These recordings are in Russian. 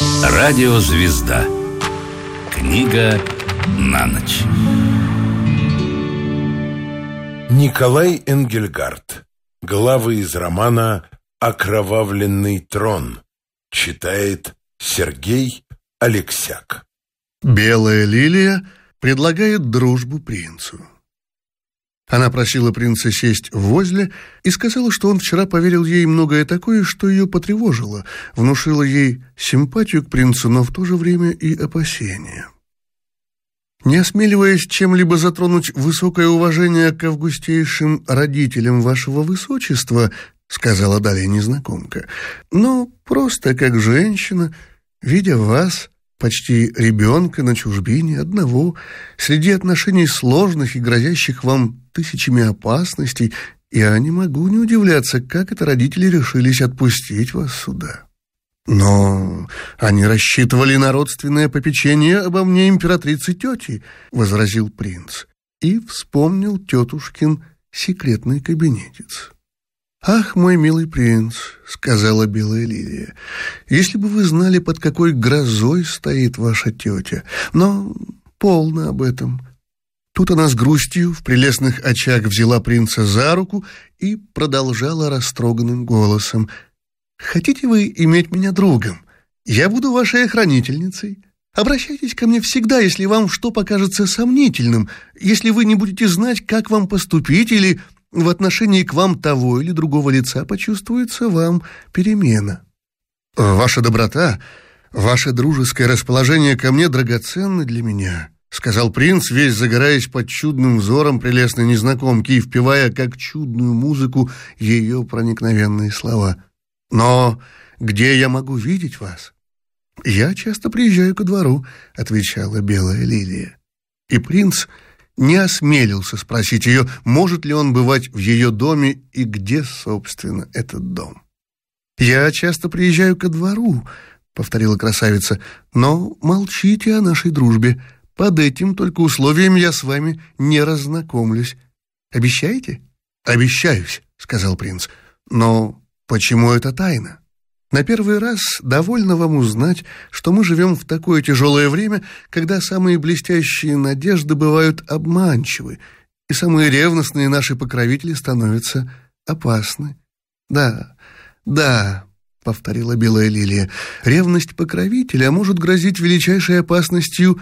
Радиозвезда. Книга на ночь. Николай Энгельгард. Главы из романа «Окровавленный трон». Читает Сергей Алексяк. Белая лилия предлагает дружбу принцу. Она просила принца сесть возле и сказала, что он вчера поверил ей многое такое, что ее потревожило, внушило ей симпатию к принцу, но в то же время и опасения. Не осмеливаясь чем-либо затронуть высокое уважение к августейшим родителям вашего высочества, сказала далее незнакомка, но просто как женщина, видя вас, почти ребенка на чужбине, одного, среди отношений сложных и грозящих вам тысячами опасностей, я не могу не удивляться, как это родители решились отпустить вас сюда. Но они рассчитывали на родственное попечение обо мне императрицы-тети, возразил принц, и вспомнил тетушкин секретный кабинетец. «Ах, мой милый принц», — сказала белая лилия, — «если бы вы знали, под какой грозой стоит ваша тетя, но полно об этом». Тут она с грустью в прелестных очах взяла принца за руку и продолжала растроганным голосом: «Хотите вы иметь меня другом? Я буду вашей охранительницей. Обращайтесь ко мне всегда, если вам что покажется сомнительным, если вы не будете знать, как вам поступить, или в отношении к вам того или другого лица почувствуется вам перемена. Ваша доброта, ваше дружеское расположение ко мне драгоценны для меня», — сказал принц, весь загораясь под чудным взором прелестной незнакомки и впевая как чудную музыку ее проникновенные слова. «Но где я могу видеть вас?» «Я часто приезжаю ко двору», — отвечала белая лилия. И принц не осмелился спросить ее, может ли он бывать в ее доме и где, собственно, этот дом. «Я часто приезжаю ко двору», — повторила красавица, «но молчите о нашей дружбе. Под этим только условием я с вами не разнакомлюсь. Обещаете?» «Обещаюсь», — сказал принц. «Но почему это тайна? На первый раз довольно вам узнать, что мы живем в такое тяжелое время, когда самые блестящие надежды бывают обманчивы, и самые ревностные наши покровители становятся опасны». «Да», — повторила белая лилия, — «ревность покровителя может грозить величайшей опасностью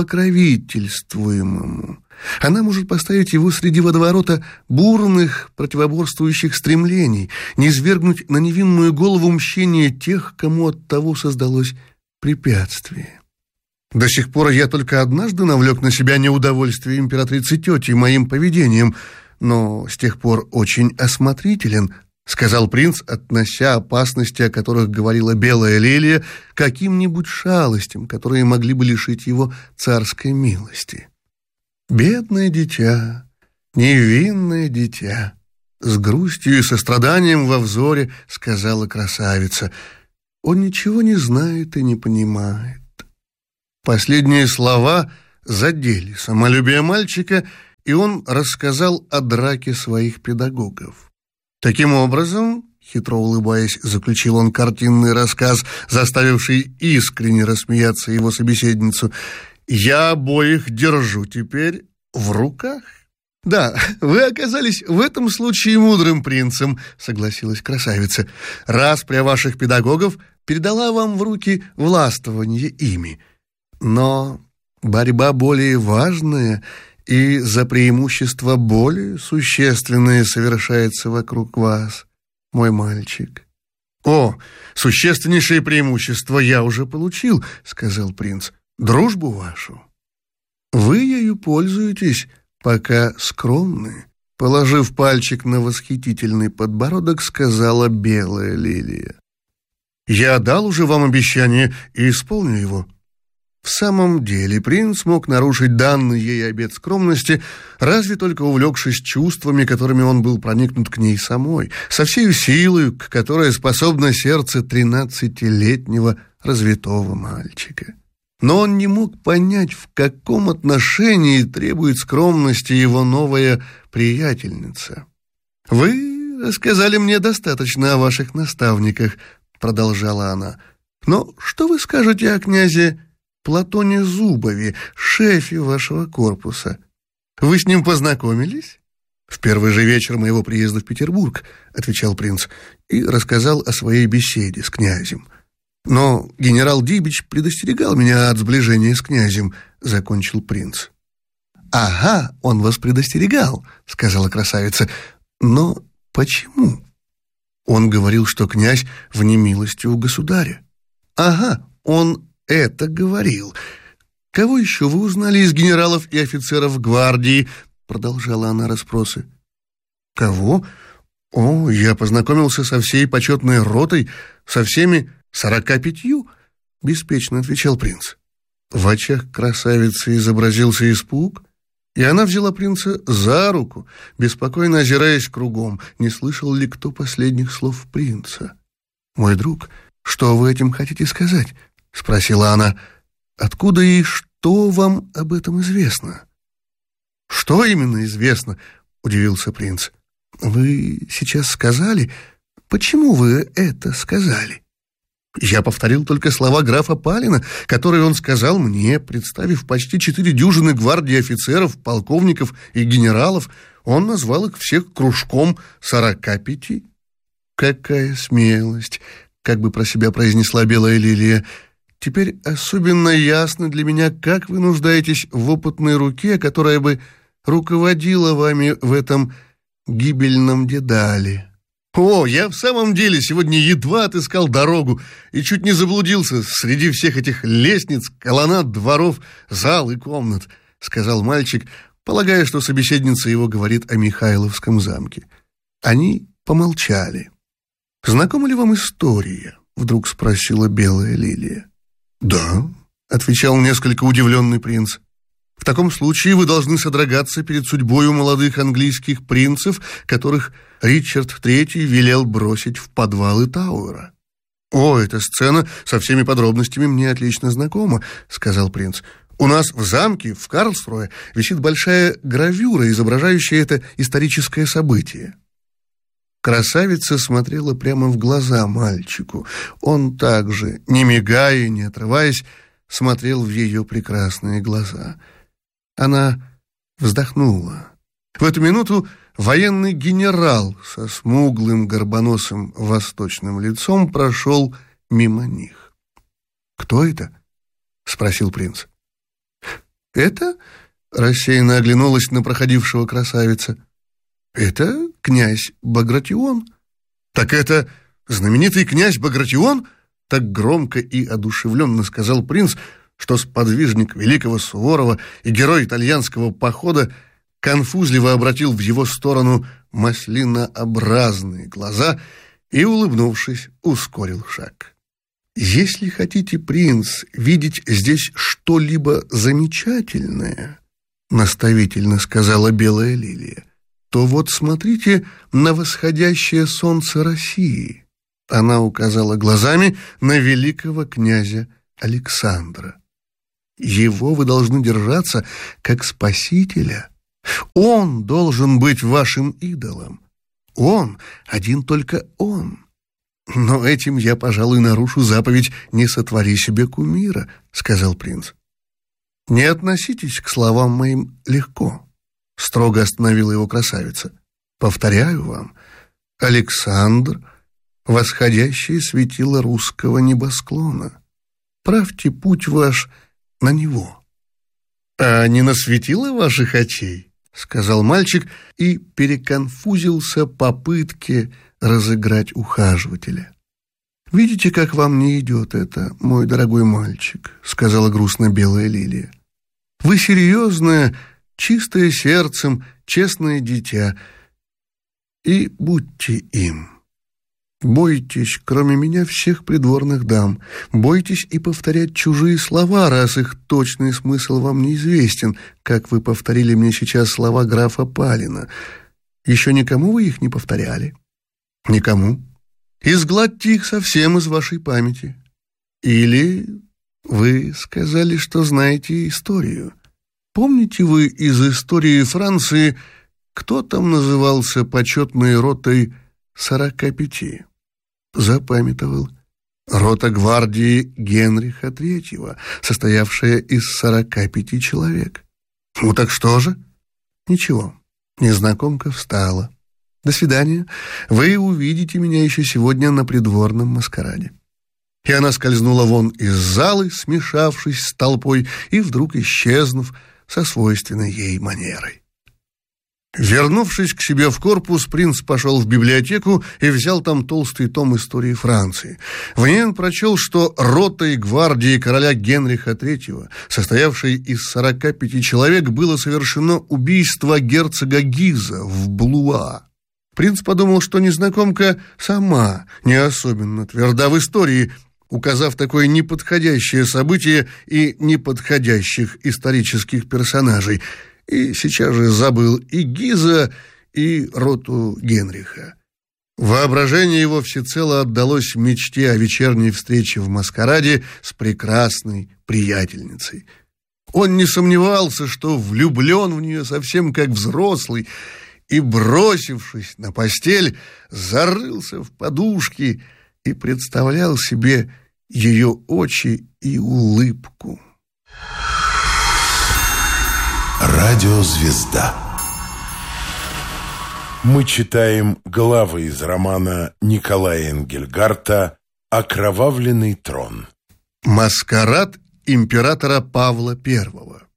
покровительствуемому. Она может поставить его среди водоворота бурных противоборствующих стремлений, низвергнуть на невинную голову мщение тех, кому от того создалось препятствие. До сих пор я только однажды навлек на себя неудовольствие императрицы-тети моим поведением, но с тех пор очень осмотрителен», — сказал принц, относя опасности, о которых говорила белая лилия, к каким-нибудь шалостям, которые могли бы лишить его царской милости. «Бедное дитя, невинное дитя», — с грустью и состраданием во взоре сказала красавица. «Он ничего не знает и не понимает». Последние слова задели самолюбие мальчика, и он рассказал о драке своих педагогов. Таким образом, хитро улыбаясь, заключил он картинный рассказ, заставивший искренне рассмеяться его собеседницу, «я обоих держу теперь в руках». «Да, вы оказались в этом случае мудрым принцем», — согласилась красавица. «Распря ваших педагогов передала вам в руки властвование ими. Но борьба более важная и за преимущество более существенное совершается вокруг вас, мой мальчик». «О, существеннейшее преимущество я уже получил», — сказал принц, — «дружбу вашу. Вы ею пользуетесь, пока скромны», — положив пальчик на восхитительный подбородок, сказала белая лилия. «Я дал уже вам обещание и исполню его». В самом деле принц мог нарушить данный ей обет скромности, разве только увлекшись чувствами, которыми он был проникнут к ней самой, со всей силой, к которой способно сердце 13-летнего развитого мальчика. Но он не мог понять, в каком отношении требует скромности его новая приятельница. «Вы рассказали мне достаточно о ваших наставниках», — продолжала она. Но что вы скажете о князе Платоне Зубове, шефе вашего корпуса? Вы с ним познакомились?» «В первый же вечер моего приезда в Петербург», — отвечал принц, и рассказал о своей беседе с князем. «Но генерал Дибич предостерегал меня от сближения с князем», — закончил принц. «Ага, он вас предостерегал», — сказала красавица. «Но почему?» «Он говорил, что князь в немилости у государя». «Ага, он это говорил. Кого еще вы узнали из генералов и офицеров гвардии?» Продолжала она расспросы. «Кого? О, я познакомился со всей почетной ротой, со всеми 45, беспечно отвечал принц. В очах красавицы изобразился испуг, и она взяла принца за руку, беспокойно озираясь кругом, не слышал ли кто последних слов принца. «Мой друг, что вы этим хотите сказать?» — спросила она. «Откуда и что вам об этом известно?» «Что именно известно?» — удивился принц. «Вы сейчас сказали? Почему вы это сказали?» «Я повторил только слова графа Палина, которые он сказал мне, представив почти 4 дюжины гвардии офицеров, полковников и генералов. Он назвал их всех кружком 45. «Какая смелость!» — как бы про себя произнесла белая лилия. «Теперь особенно ясно для меня, как вы нуждаетесь в опытной руке, которая бы руководила вами в этом гибельном дедале». «О, я в самом деле сегодня едва отыскал дорогу и чуть не заблудился среди всех этих лестниц, колоннад, дворов, зал и комнат», — сказал мальчик, полагая, что собеседница его говорит о Михайловском замке. Они помолчали. «Знакома ли вам история?» — вдруг спросила белая лилия. «Да», — отвечал несколько удивленный принц. «В таком случае вы должны содрогаться перед судьбой молодых английских принцев, которых Ричард III велел бросить в подвалы Тауэра». «О, эта сцена со всеми подробностями мне отлично знакома», — сказал принц. «У нас в замке, в Карлсруэ, висит большая гравюра, изображающая это историческое событие». Красавица смотрела прямо в глаза мальчику. Он также, не мигая, не отрываясь, смотрел в ее прекрасные глаза. Она вздохнула. В эту минуту военный генерал со смуглым горбоносым восточным лицом прошел мимо них. «Кто это?» — спросил принц. «Это?» — рассеянно оглянулась на проходившего красавица. «Это князь Багратион». «Так это знаменитый князь Багратион?» — так громко и одушевленно сказал принц, что сподвижник великого Суворова и герой итальянского похода конфузливо обратил в его сторону маслинообразные глаза и, улыбнувшись, ускорил шаг. «Если хотите, принц, видеть здесь что-либо замечательное, — наставительно сказала белая лилия, — то вот смотрите на восходящее солнце России». Она указала глазами на великого князя Александра. «Его вы должны держаться как спасителя. Он должен быть вашим идолом. Он, один только он. Но этим я, пожалуй, нарушу заповедь «не сотвори себе кумира», — сказал принц. «Не относитесь к словам моим легко», — строго остановила его красавица. «Повторяю вам, Александр — восходящее светило русского небосклона. Правьте путь ваш на него». «А не на светило ваших очей?» — сказал мальчик и переконфузился попытке разыграть ухаживателя. «Видите, как вам не идет это, мой дорогой мальчик», — сказала грустно белая лилия. «Вы серьезное, чистое сердцем, честное дитя, и будьте им. Бойтесь, кроме меня, всех придворных дам. Бойтесь и повторять чужие слова, раз их точный смысл вам неизвестен, как вы повторили мне сейчас слова графа Палина. Еще никому вы их не повторяли?» «Никому. Изгладьте их совсем из вашей памяти. Или вы сказали, что знаете историю. Помните вы из истории Франции, кто там назывался почетной ротой 45? Запамятовал. рота гвардии Генриха III, состоявшая из 45 человек. Ну так что же? Ничего. Незнакомка встала. До свидания. Вы увидите меня еще сегодня на придворном маскараде. И она скользнула вон из залы, смешавшись с толпой, и вдруг исчезнув со свойственной ей манерой. Вернувшись к себе в корпус, принц пошел в библиотеку и взял там толстый том истории Франции. В ней он прочел, что ротой гвардии короля Генриха III, состоявшей из 45 человек, было совершено убийство герцога Гиза в Блуа. Принц подумал, что незнакомка сама не особенно тверда в истории, указав такое неподходящее событие и неподходящих исторических персонажей, и сейчас же забыл и Гиза, и роту Генриха. Воображение его всецело отдалось мечте о вечерней встрече в маскараде с прекрасной приятельницей. Он не сомневался, что влюблен в нее совсем как взрослый, и, бросившись на постель, зарылся в подушки и представлял себе ее очи и улыбку. Радиозвезда. Мы читаем главы из романа Николая Энгельгарта «Окровавленный трон». Маскарад императора Павла I.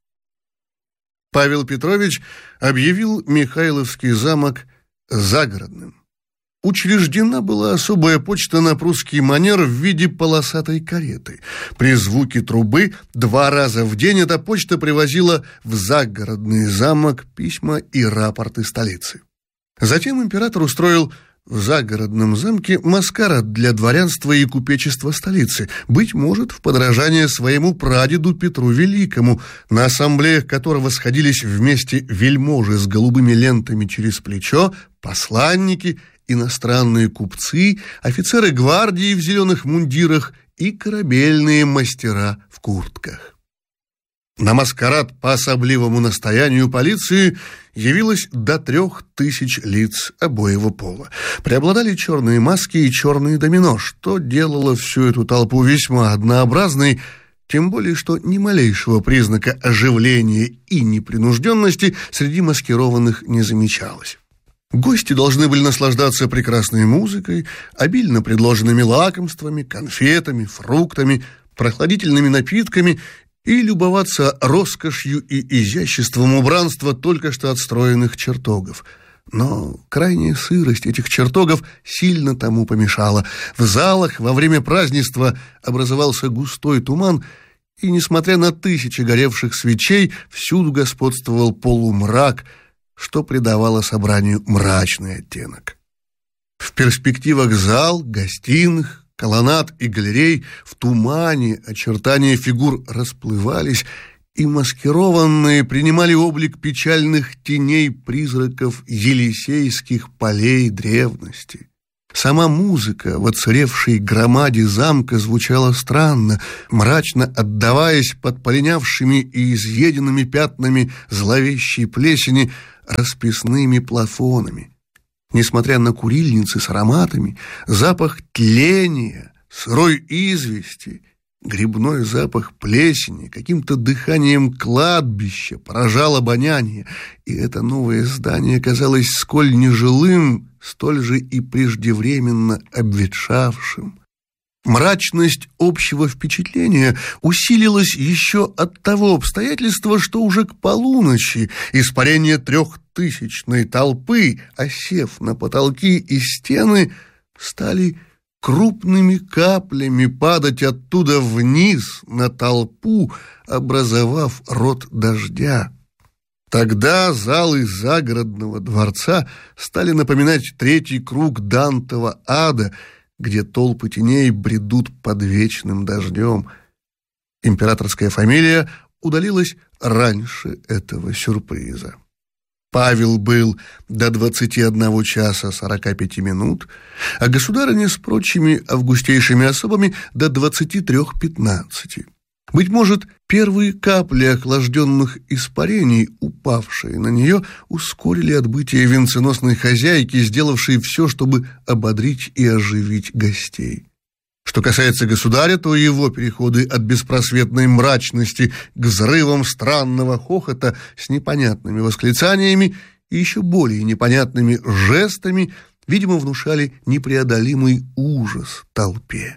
Павел Петрович объявил Михайловский замок загородным. Учреждена была особая почта на прусский манер в виде полосатой кареты. При звуке трубы 2 раза в день эта почта привозила в загородный замок письма и рапорты столицы. Затем император устроил в загородном замке маскарад для дворянства и купечества столицы, быть может, в подражание своему прадеду Петру Великому, на ассамблеях которого сходились вместе вельможи с голубыми лентами через плечо, посланники, иностранные купцы, офицеры гвардии в зеленых мундирах и корабельные мастера в куртках. На маскарад по особливому настоянию полиции явилось до 3000 лиц обоего пола. Преобладали черные маски и черные домино, что делало всю эту толпу весьма однообразной, тем более что ни малейшего признака оживления и непринужденности среди маскированных не замечалось. Гости должны были наслаждаться прекрасной музыкой, обильно предложенными лакомствами, конфетами, фруктами, прохладительными напитками и любоваться роскошью и изяществом убранства только что отстроенных чертогов. Но крайняя сырость этих чертогов сильно тому помешала. В залах во время празднества образовался густой туман, и, несмотря на 1000 горевших свечей, всюду господствовал полумрак, что придавало собранию мрачный оттенок. В перспективах зал, гостиных, колоннад и галерей в тумане очертания фигур расплывались, и маскированные принимали облик печальных теней призраков Елисейских полей древности. Сама музыка в оцаревшей громаде замка звучала странно, мрачно отдаваясь под полинявшими и изъеденными пятнами зловещей плесени расписными плафонами. Несмотря на курильницы с ароматами, запах тления, сырой извести, грибной запах плесени, каким-то дыханием кладбища поражал обоняние, и это новое здание казалось сколь нежилым, столь же и преждевременно обветшавшим. Мрачность общего впечатления усилилась еще от того обстоятельства, что уже к полуночи испарение 3000-ной толпы, осев на потолки и стены, стали крупными каплями падать оттуда вниз на толпу, образовав рот дождя. Тогда залы загородного дворца стали напоминать 3-й круг Дантова ада, где толпы теней бредут под вечным дождем. Императорская фамилия удалилась раньше этого сюрприза. Павел был до 21 часа 45 минут, а государыня с прочими августейшими особами до 23:15. Быть может, первые капли охлажденных испарений, упавшие на нее, ускорили отбытие венценосной хозяйки, сделавшей все, чтобы ободрить и оживить гостей. Что касается государя, то его переходы от беспросветной мрачности к взрывам странного хохота с непонятными восклицаниями и еще более непонятными жестами, видимо, внушали непреодолимый ужас толпе.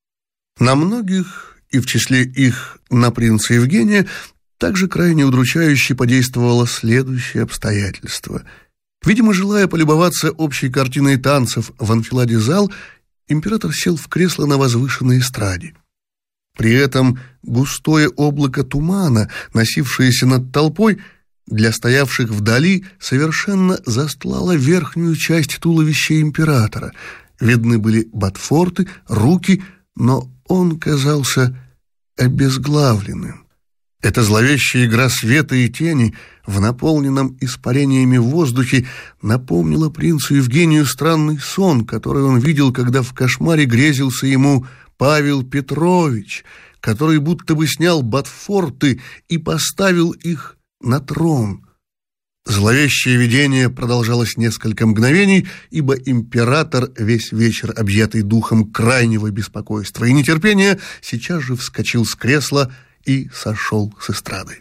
На многих, и в числе их на принца Евгения, также крайне удручающе подействовало следующее обстоятельство. Видимо, желая полюбоваться общей картиной танцев в анфиладе зал, император сел в кресло на возвышенной эстраде. При этом густое облако тумана, носившееся над толпой, для стоявших вдали совершенно застлало верхнюю часть туловища императора. Видны были ботфорты, руки, но он казался обезглавленным. Эта зловещая игра света и тени в наполненном испарениями воздухе напомнила принцу Евгению странный сон, который он видел, когда в кошмаре грезился ему Павел Петрович, который будто бы снял ботфорты и поставил их на трон. Зловещее видение продолжалось несколько мгновений, ибо император, весь вечер объятый духом крайнего беспокойства и нетерпения, сейчас же вскочил с кресла и сошел с эстрады.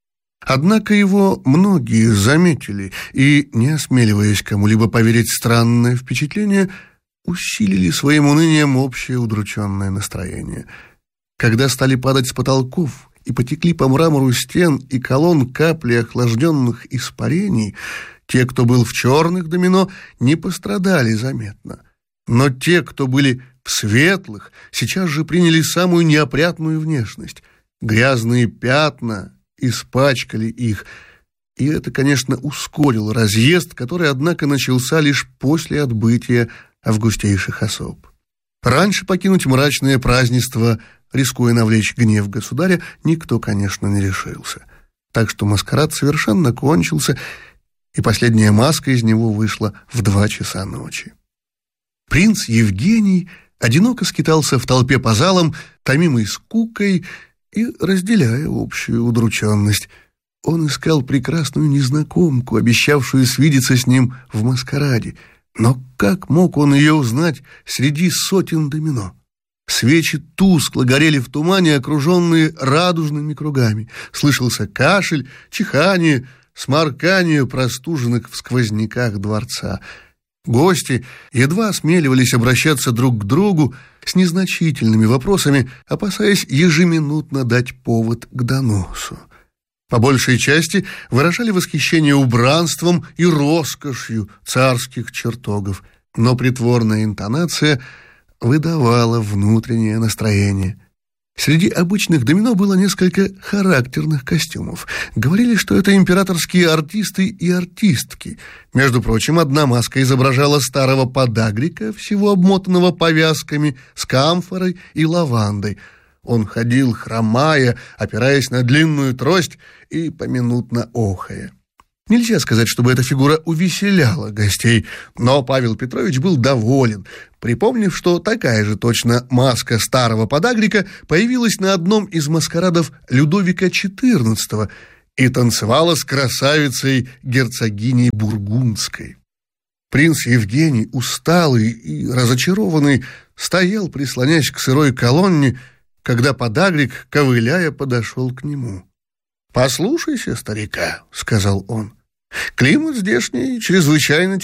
Однако его многие заметили и, не осмеливаясь кому-либо поверить в странное впечатление, усилили своим унынием общее удрученное настроение. Когда стали падать с потолков и потекли по мрамору стен и колонн капли охлажденных испарений, те, кто был в черных домино, не пострадали заметно. Но те, кто были в светлых, сейчас же приняли самую неопрятную внешность. Грязные пятна испачкали их, и это, конечно, ускорило разъезд, который, однако, начался лишь после отбытия августейших особ. Раньше покинуть мрачное празднество, рискуя навлечь гнев государя, никто, конечно, не решился. Так что маскарад совершенно кончился, и последняя маска из него вышла в 2 часа ночи. Принц Евгений одиноко скитался в толпе по залам, томимый скукой и разделяя общую удрученность. Он искал прекрасную незнакомку, обещавшую свидеться с ним в маскараде. Но как мог он ее узнать среди сотен домино? Свечи тускло горели в тумане, окруженные радужными кругами. Слышался кашель, чихание, сморкание простуженных в сквозняках дворца. Гости едва осмеливались обращаться друг к другу с незначительными вопросами, опасаясь ежеминутно дать повод к доносу. По большей части выражали восхищение убранством и роскошью царских чертогов, но притворная интонация выдавала внутреннее настроение. Среди обычных домино было несколько характерных костюмов. Говорили, что это императорские артисты и артистки. Между прочим, одна маска изображала старого подагрика, всего обмотанного повязками, с камфорой и лавандой. Он ходил, хромая, опираясь на длинную трость и поминутно охая. Нельзя сказать, чтобы эта фигура увеселяла гостей, но Павел Петрович был доволен, припомнив, что такая же точно маска старого подагрика появилась на одном из маскарадов Людовика XIV и танцевала с красавицей герцогиней Бургундской. Принц Евгений, усталый и разочарованный, стоял, прислонясь к сырой колонне, когда подагрик, ковыляя, подошел к нему. «Послушайся, старика», — сказал он, — «климат здешний чрезвычайно